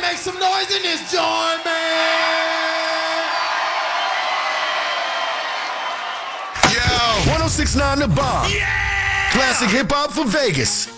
make some noise in this joint, man. Yo, 106.9 The Bomb. Yeah! Classic hip hop for Vegas.